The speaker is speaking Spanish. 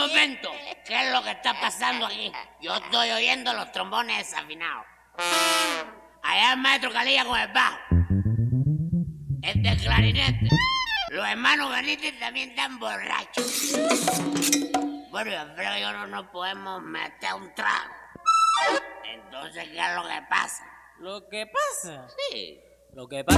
momento, ¿qué es lo que está pasando aquí? Yo estoy oyendo los trombones desafinados. Allá el maestro Calilla con el bajo. El del clarinete. Los hermanos Benítez también están borrachos. Bueno, yo creo que no nos podemos meter un trago. Entonces, ¿qué es lo que pasa? ¿Lo que pasa? Sí. Lo que pasa